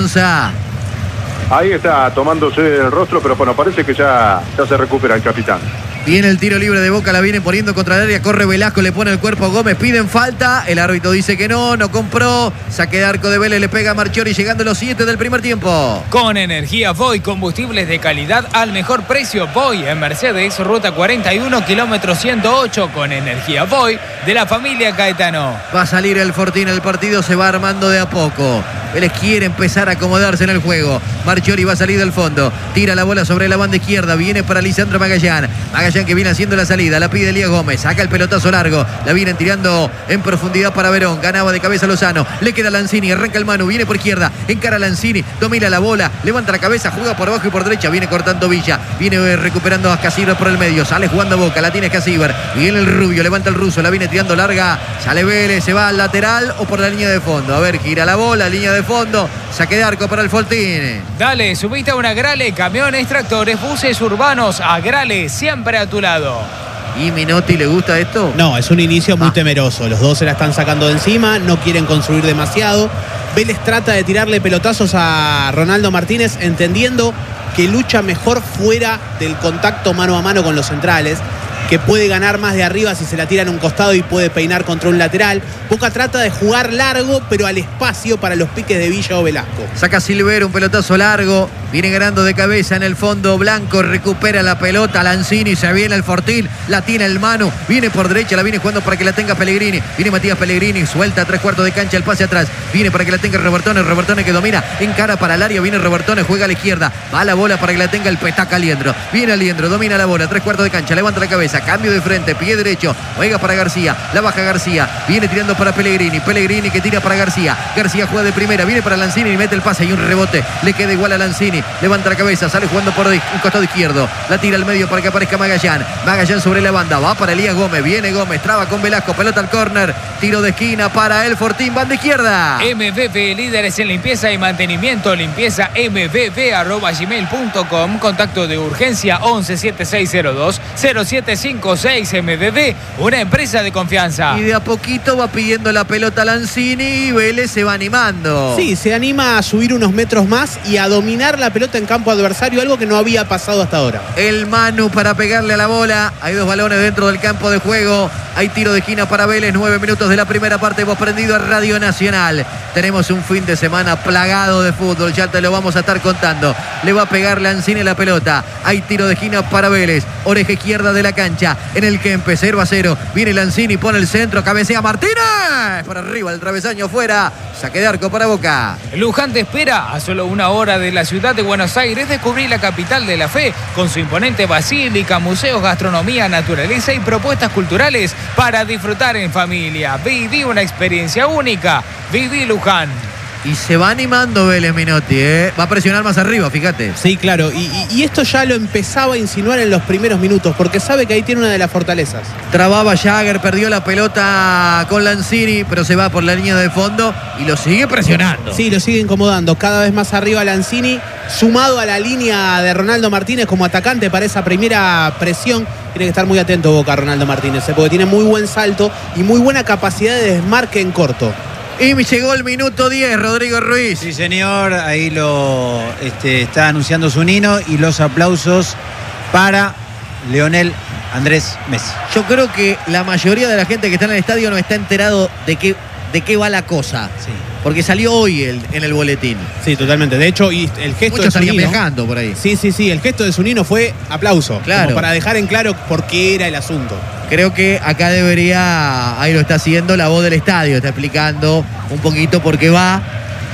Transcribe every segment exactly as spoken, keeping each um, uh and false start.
Ahí está tomándose el rostro, pero bueno, parece que ya, ya se recupera el capitán. Viene el tiro libre de Boca, la viene poniendo contra el área, corre Velasco, le pone el cuerpo a Gómez, piden falta, el árbitro dice que no, no compró, saque de arco de Vélez, le pega a Marchiori llegando a los siete del primer tiempo. Con energía Voy, combustibles de calidad al mejor precio. Voy en Mercedes, ruta cuarenta y uno, kilómetro ciento ocho, con energía Voy de la familia Caetano. Va a salir el Fortín, el partido se va armando de a poco. Vélez quiere empezar a acomodarse en el juego. Marchiori va a salir del fondo, tira la bola sobre la banda izquierda, viene para Lisandro Magallán. Magallán que viene haciendo la salida, la pide Elías Gómez, saca el pelotazo largo, la vienen tirando en profundidad para Verón, ganaba de cabeza Lozano, le queda Lanzini, arranca el Manu, viene por izquierda, encara Lanzini, domina la bola, levanta la cabeza, juega por abajo y por derecha, viene cortando Villa, viene recuperando a Scasíber por el medio, sale jugando Boca, la tiene Scasíber, viene el Rubio, levanta el ruso, la viene tirando larga, sale Vélez, se va al lateral o por la línea de fondo, a ver, gira la bola, línea de fondo, saque de arco para el Fortín. Dale, subiste a una Grale, camiones, tractores, buses urbanos, a Grale, siempre a tu lado. ¿Y Minotti le gusta esto? No, es un inicio muy ah. temeroso. Los dos se la están sacando de encima, no quieren construir demasiado. Vélez trata de tirarle pelotazos a Ronaldo Martínez, entendiendo que lucha mejor fuera del contacto mano a mano con los centrales, que puede ganar más de arriba si se la tira en un costado y puede peinar contra un lateral. Boca trata de jugar largo, pero al espacio para los piques de Villa o Velasco. Saca Silvero, un pelotazo largo, viene ganando de cabeza en el fondo Blanco, recupera la pelota, Lanzini, se viene el Fortín, la tiene el Manu, viene por derecha, la viene jugando para que la tenga Pellegrini, viene Matías Pellegrini, suelta a tres cuartos de cancha, el pase atrás, viene para que la tenga Robertone, Robertone que domina, encara para el área, viene Robertone, juega a la izquierda, va a la bola para que la tenga el Petaca Aliendro, viene Aliendro, domina la bola, tres cuartos de cancha, levanta la cabeza, cambio de frente, pie derecho, juega para García, la baja García, viene tirando para Pellegrini, Pellegrini que tira para García, García juega de primera, viene para Lanzini y mete el pase y un rebote, le queda igual a Lanzini, levanta la cabeza, sale jugando por un costado izquierdo, la tira al medio para que aparezca Magallán, Magallán sobre la banda, va para Elías Gómez, viene Gómez, traba con Velasco, pelota al córner, tiro de esquina para el Fortín, banda izquierda. M V V, líderes en limpieza y mantenimiento, limpieza m v v arroba gmail punto com, contacto de urgencia once setenta y seis cero dos cero siete cinco seis. M V V, una empresa de confianza. Y de a poquito va pidiendo la pelota Lanzini y Vélez se va animando. Sí, se anima a subir unos metros más y a dominar la pelota en campo adversario, algo que no había pasado hasta ahora. El Manu para pegarle a la bola. Hay dos balones dentro del campo de juego. Hay tiro de esquina para Vélez. Nueve minutos de la primera parte. Hemos prendido a Radio Nacional. Tenemos un fin de semana plagado de fútbol. Ya te lo vamos a estar contando. Le va a pegar Lanzini la pelota. Hay tiro de esquina para Vélez. Oreja izquierda de la cancha. En el que empecé cero a cero. Viene Lanzini, pone el centro. Cabecea Martínez. Para arriba, el travesaño fuera. Saque de arco para Boca. Luján te espera a solo una hora de la ciudad de Buenos Aires. Descubrí la capital de la fe con su imponente basílica, museos, gastronomía, naturaleza y propuestas culturales para disfrutar en familia. Viví una experiencia única. Viví Luján. Y se va animando Vélez, Minotti, ¿eh? Va a presionar más arriba, fíjate. Sí, claro. Y, y, y esto ya lo empezaba a insinuar en los primeros minutos, porque sabe que ahí tiene una de las fortalezas. Trababa Jagger, perdió la pelota con Lanzini, pero se va por la línea de fondo y lo sigue presionando. Sí, lo sigue incomodando. Cada vez más arriba Lanzini, sumado a la línea de Ronaldo Martínez como atacante para esa primera presión. Tiene que estar muy atento Boca, Ronaldo Martínez, ¿eh? Porque tiene muy buen salto y muy buena capacidad de desmarque en corto. Y llegó el minuto diez, Rodrigo Ruiz. Sí, señor, ahí lo este, está anunciando su nino y los aplausos para Lionel Andrés Messi. Yo creo que la mayoría de la gente que está en el estadio no está enterado de qué, de qué va la cosa. Sí. Porque salió hoy el, en el boletín. Sí, totalmente. De hecho, y el gesto Muchos de salían Zunino, viajando por ahí. Sí, sí, sí. El gesto de Zunino fue aplauso. Claro. Como para dejar en claro por qué era el asunto. Creo que acá debería, ahí lo está haciendo la voz del estadio, está explicando un poquito por qué va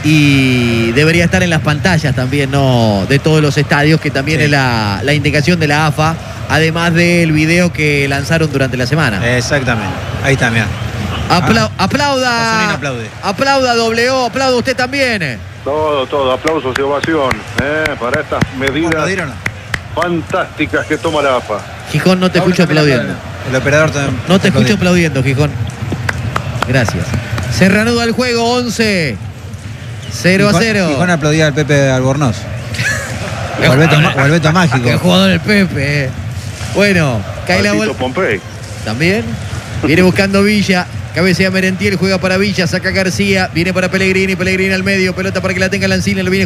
y debería estar en las pantallas también, ¿no? De todos los estadios, que también sí. es la, la indicación de la A F A, además del video que lanzaron durante la semana. Exactamente, ahí está, mira. Apla ah, aplauda, aplaude. aplauda W O, aplauda usted también. Todo, todo, aplausos y ovación eh, para estas medidas fantásticas que toma la A F A. Gijón, no te escucho aplaudiendo. El operador también. No te escucho aplaudiendo, Gijón. Gracias. Se reanuda el juego, once. cero a cero. Gijón aplaudía al Pepe Albornoz. O al Beto, o al Beto Mágico. Qué jugador el Pepe. Bueno, cae la bola. Pompey. También. Viene buscando Villa. Cabecea Merentiel, juega para Villa, saca García, viene para Pellegrini, Pellegrini al medio, pelota para que la tenga Lanzini, lo viene